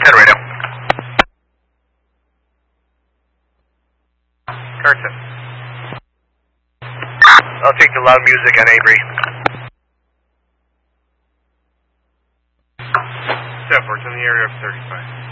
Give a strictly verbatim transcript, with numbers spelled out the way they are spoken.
ahead, radio. Carson. I'll take the loud music on Avery. Step, we're in the area of thirty-five.